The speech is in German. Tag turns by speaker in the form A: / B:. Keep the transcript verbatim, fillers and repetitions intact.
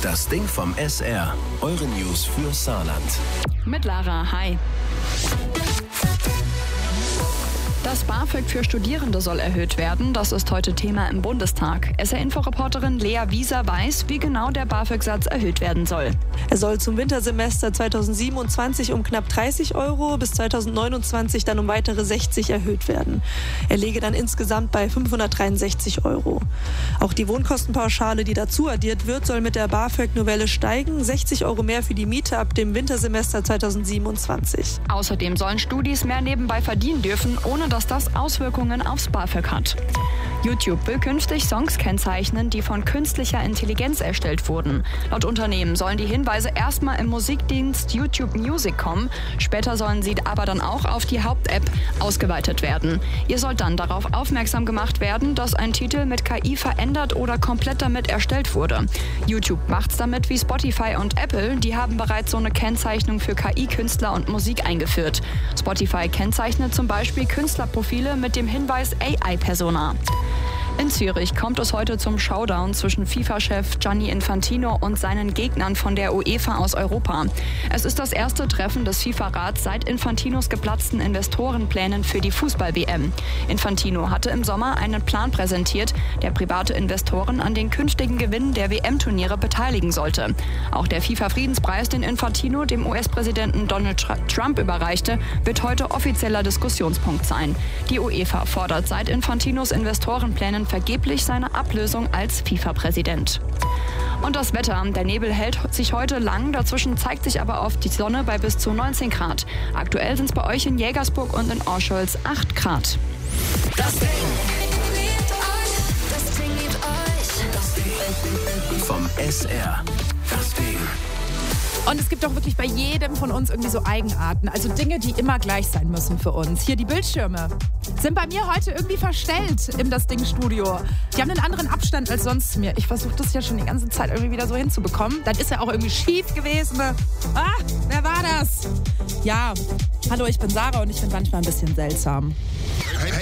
A: Das Ding vom S R. Eure News für Saarland.
B: Mit Lara, hi. Das BAföG für Studierende soll erhöht werden. Das ist heute Thema im Bundestag. S R-Info-Reporterin Lea Wieser weiß, wie genau der BAföG-Satz erhöht werden soll.
C: Er soll zum Wintersemester zweitausendsiebenundzwanzig um knapp dreißig Euro, bis zweitausendneunundzwanzig dann um weitere sechzig erhöht werden. Er läge dann insgesamt bei fünfhundertdreiundsechzig Euro. Auch die Wohnkostenpauschale, die dazu addiert wird, soll mit der BAföG-Novelle steigen. sechzig Euro mehr für die Miete ab dem Wintersemester zweitausendsiebenundzwanzig.
B: Außerdem sollen Studis mehr nebenbei verdienen dürfen, ohne dass das Auswirkungen aufs BAföG hat. YouTube will künftig Songs kennzeichnen, die von künstlicher Intelligenz erstellt wurden. Laut Unternehmen sollen die Hinweise erstmal im Musikdienst YouTube Music kommen. Später sollen sie aber dann auch auf die Haupt-App ausgeweitet werden. Ihr sollt dann darauf aufmerksam gemacht werden, dass ein Titel mit K I verändert oder komplett damit erstellt wurde. YouTube macht's damit wie Spotify und Apple. Die haben bereits so eine Kennzeichnung für K I-Künstler und Musik eingeführt. Spotify kennzeichnet zum Beispiel Künstlerprofile mit dem Hinweis A I-Persona. In Zürich kommt es heute zum Showdown zwischen FIFA-Chef Gianni Infantino und seinen Gegnern von der UEFA aus Europa. Es ist das erste Treffen des FIFA-Rats seit Infantinos geplatzten Investorenplänen für die Fußball-W M. Infantino hatte im Sommer einen Plan präsentiert, der private Investoren an den künftigen Gewinnen der W M-Turniere beteiligen sollte. Auch der FIFA-Friedenspreis, den Infantino dem U S-Präsidenten Donald Trump überreichte, wird heute offizieller Diskussionspunkt sein. Die UEFA fordert seit Infantinos Investorenplänen vergeblich seine Ablösung als FIFA-Präsident. Und das Wetter. Der Nebel hält sich heute lang, dazwischen zeigt sich aber oft die Sonne bei bis zu neunzehn Grad. Aktuell sind es bei euch in Jägersburg und in Orscholz acht Grad.
A: Das Ding. Das Ding liebt euch. Das Ding. Vom S R. Das Ding.
D: Und es gibt auch wirklich bei jedem von uns irgendwie so Eigenarten. Also Dinge, die immer gleich sein müssen für uns. Hier die Bildschirme sind bei mir heute irgendwie verstellt im Das Ding-Studio. Die haben einen anderen Abstand als sonst mir. Ich versuche das ja schon die ganze Zeit irgendwie wieder so hinzubekommen. Dann ist er auch irgendwie schief gewesen. Ah, wer war das? Ja, hallo, ich bin Sarah und ich bin manchmal ein bisschen seltsam.
E: Hey,